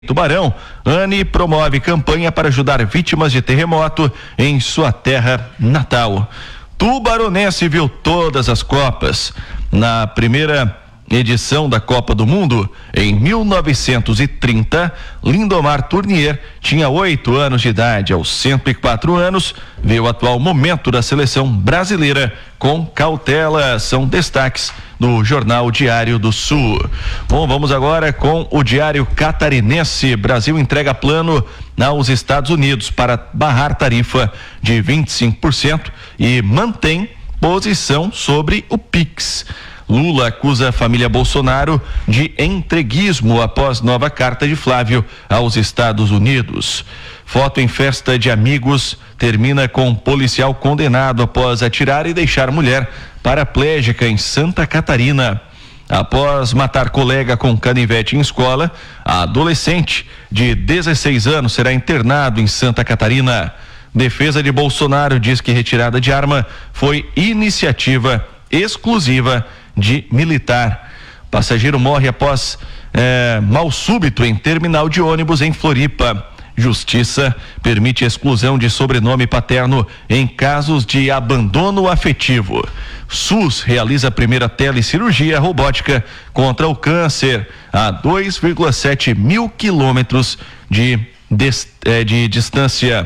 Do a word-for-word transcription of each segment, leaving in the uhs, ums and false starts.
Tubarão, ANE promove campanha para ajudar vítimas de terremoto em sua terra natal. Tubaronense viu todas as Copas. Na primeira edição da Copa do Mundo, em mil novecentos e trinta, Lindomar Tournier tinha oito anos de idade. Aos cento e quatro anos, veio o atual momento da seleção brasileira com cautela. São destaques do Jornal Diário do Sul. Bom, vamos agora com o Diário Catarinense. Brasil entrega plano aos Estados Unidos para barrar tarifa de vinte e cinco por cento e mantém posição sobre o Pix. Lula acusa a família Bolsonaro de entreguismo após nova carta de Flávio aos Estados Unidos. Foto em festa de amigos termina com um policial condenado após atirar e deixar mulher paraplégica em Santa Catarina. Após matar colega com canivete em escola, a adolescente de dezesseis anos será internado em Santa Catarina. Defesa de Bolsonaro diz que retirada de arma foi iniciativa exclusiva de militar. Passageiro morre após eh, mal súbito em terminal de ônibus em Floripa. Justiça permite exclusão de sobrenome paterno em casos de abandono afetivo. SUS realiza a primeira telecirurgia robótica contra o câncer a dois vírgula sete mil quilômetros de, de, eh, de distância.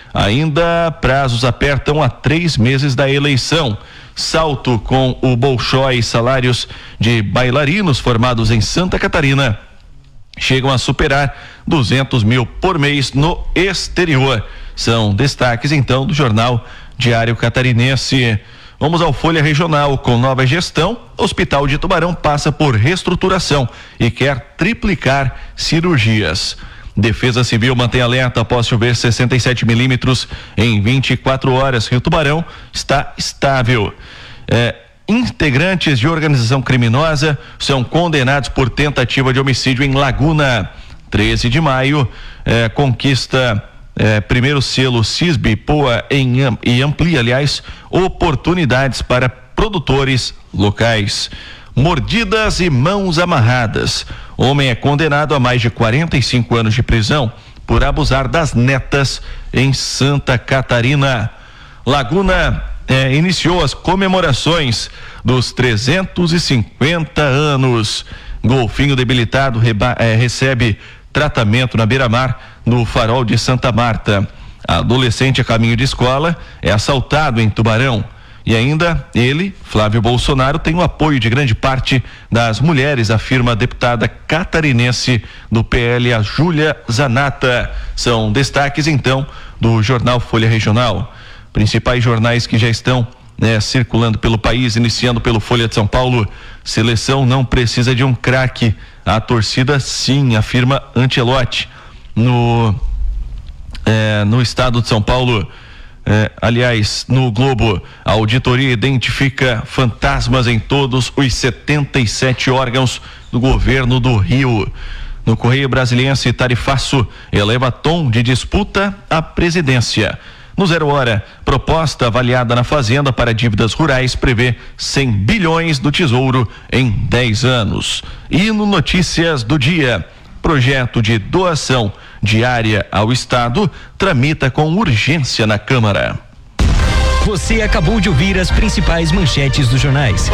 Ainda prazos apertam a três meses da eleição. Salto com o Bolshoi, salários de bailarinos formados em Santa Catarina chegam a superar duzentos mil por mês no exterior. São destaques então do Jornal Diário Catarinense. Vamos ao Folha Regional. Com nova gestão, Hospital de Tubarão passa por reestruturação e quer triplicar cirurgias. Defesa Civil mantém alerta após chover sessenta e sete milímetros em vinte e quatro horas. Rio Tubarão está estável. É, integrantes de organização criminosa são condenados por tentativa de homicídio em Laguna. treze de maio, é, conquista é, primeiro selo CISB Poa em, e amplia, aliás, oportunidades para produtores locais. Mordidas e mãos amarradas. Homem é condenado a mais de quarenta e cinco anos de prisão por abusar das netas em Santa Catarina. Laguna eh, iniciou as comemorações dos trezentos e cinquenta anos. Golfinho debilitado reba, eh, recebe tratamento na beira-mar no Farol de Santa Marta. Adolescente a caminho de escola é assaltado em Tubarão. E ainda ele, Flávio Bolsonaro, tem o apoio de grande parte das mulheres, afirma a deputada catarinense do P L, a Júlia Zanata. São destaques então do jornal Folha Regional. Principais jornais que já estão né, circulando pelo país, iniciando pelo Folha de São Paulo. Seleção não precisa de um craque, a torcida sim, afirma Ancelotti. No, é, no estado de São Paulo, É, aliás, no Globo, a auditoria identifica fantasmas em todos os setenta e sete órgãos do governo do Rio. No Correio Brasiliense, tarifaço eleva tom de disputa à presidência. No Zero Hora, proposta avaliada na Fazenda para dívidas rurais prevê cem bilhões do Tesouro em dez anos. E no Notícias do Dia, projeto de doação diária ao Estado tramita com urgência na Câmara. Você acabou de ouvir as principais manchetes dos jornais.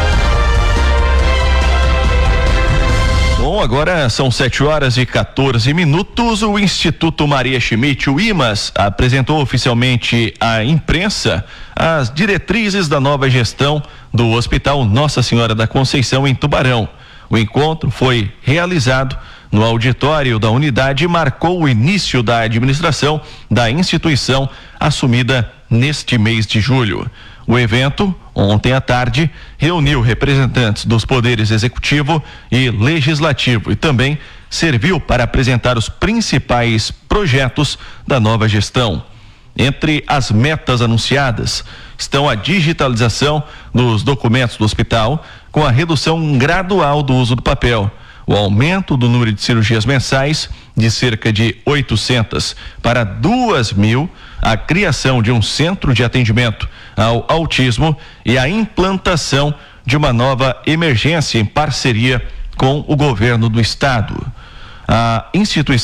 Bom, agora são sete horas e quatorze minutos. O Instituto Maria Schmidt, o IMAS, apresentou oficialmente à imprensa as diretrizes da nova gestão do Hospital Nossa Senhora da Conceição em Tubarão. O encontro foi realizado no auditório da unidade e marcou o início da administração da instituição assumida neste mês de julho. O evento, ontem à tarde, reuniu representantes dos poderes executivo e legislativo e também serviu para apresentar os principais projetos da nova gestão. Entre as metas anunciadas estão a digitalização dos documentos do hospital, com a redução gradual do uso do papel, o aumento do número de cirurgias mensais de cerca de oitocentas para duas mil, a criação de um centro de atendimento ao autismo e a implantação de uma nova emergência em parceria com o governo do estado. A instituição